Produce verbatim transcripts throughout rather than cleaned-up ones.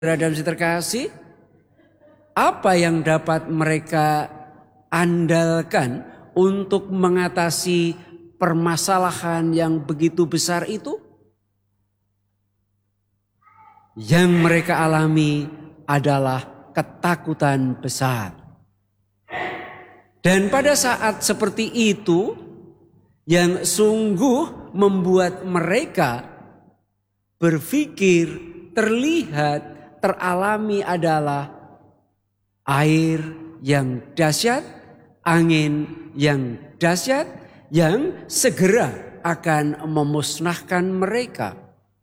dan terkasih, apa yang dapat mereka andalkan untuk mengatasi permasalahan yang begitu besar itu? Yang mereka alami adalah ketakutan besar. Dan pada saat seperti itu, yang sungguh membuat mereka berpikir, terlihat, teralami adalah air yang dahsyat, angin yang dahsyat, yang segera akan memusnahkan mereka.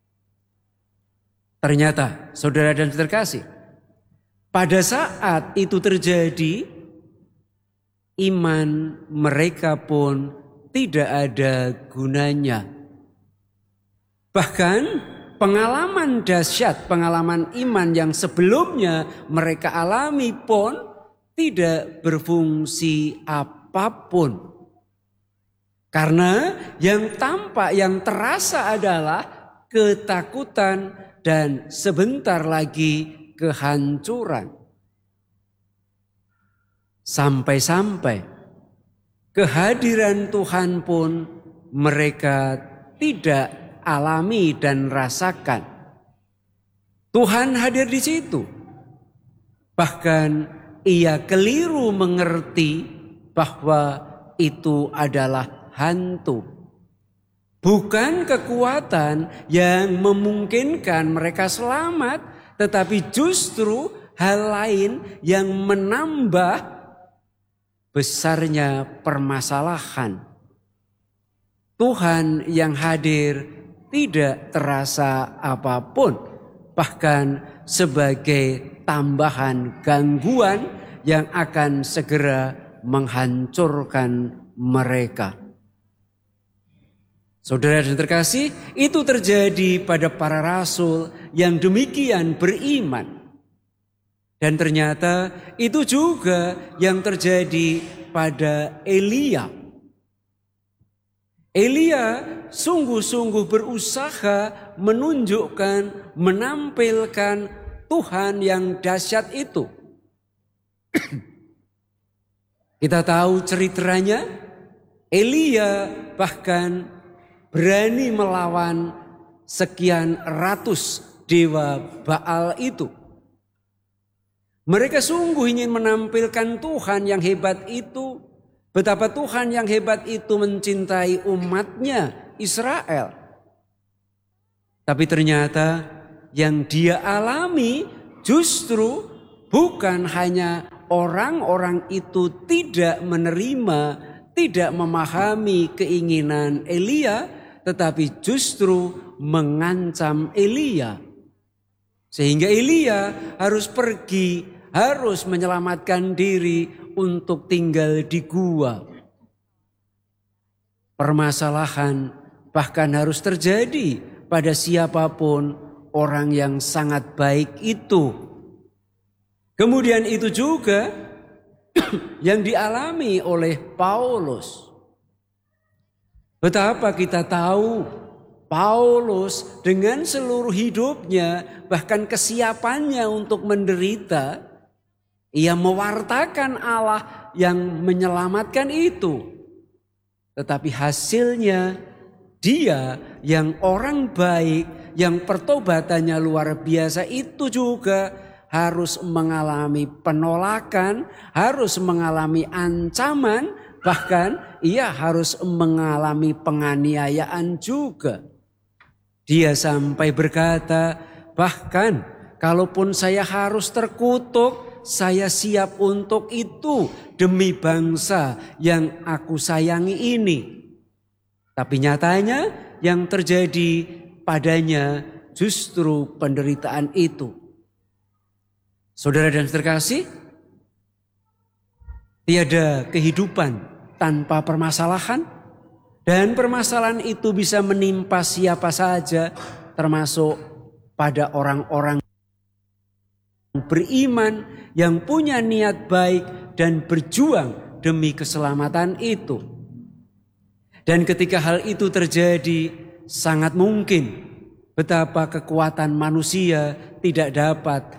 Ternyata, saudara dan terkasih, pada saat itu terjadi, iman mereka pun tidak ada gunanya. Bahkan pengalaman dahsyat, pengalaman iman yang sebelumnya mereka alami pun tidak berfungsi apapun. Karena yang tampak, yang terasa adalah ketakutan dan sebentar lagi kehancuran. Sampai-sampai kehadiran Tuhan pun mereka tidak alami dan rasakan. Tuhan hadir di situ. Bahkan ia keliru mengerti bahwa itu adalah hantu. Bukan kekuatan yang memungkinkan mereka selamat, tetapi justru hal lain yang menambah besarnya permasalahan. Tuhan yang hadir tidak terasa apapun, bahkan sebagai tambahan gangguan yang akan segera menghancurkan mereka. Saudara dan terkasih, itu terjadi pada para rasul yang demikian beriman. Dan ternyata itu juga yang terjadi pada Elia. Elia sungguh-sungguh berusaha menunjukkan, menampilkan Tuhan yang dahsyat itu. Kita tahu ceritanya, Elia bahkan berani melawan sekian ratus dewa Baal itu. Mereka sungguh ingin menampilkan Tuhan yang hebat itu. Betapa Tuhan yang hebat itu mencintai umatnya Israel. Tapi ternyata yang dia alami justru bukan hanya orang-orang itu tidak menerima, tidak memahami keinginan Elia, tetapi justru mengancam Elia. Sehingga Elia harus pergi, harus menyelamatkan diri untuk tinggal di gua. Permasalahan bahkan harus terjadi pada siapapun orang yang sangat baik itu. Kemudian itu juga yang dialami oleh Paulus. Betapa kita tahu Paulus dengan seluruh hidupnya, bahkan kesiapannya untuk menderita, ia mewartakan Allah yang menyelamatkan itu. Tetapi hasilnya dia yang orang baik, yang pertobatannya luar biasa itu juga harus mengalami penolakan, harus mengalami ancaman, bahkan ia harus mengalami penganiayaan juga. Dia sampai berkata, bahkan kalaupun saya harus terkutuk, saya siap untuk itu demi bangsa yang aku sayangi ini. Tapi nyatanya yang terjadi padanya justru penderitaan itu. Saudara dan terkasih, tiada kehidupan tanpa permasalahan. Dan permasalahan itu bisa menimpa siapa saja, termasuk pada orang-orang beriman yang punya niat baik dan berjuang demi keselamatan itu. Dan ketika hal itu terjadi, sangat mungkin betapa kekuatan manusia tidak dapat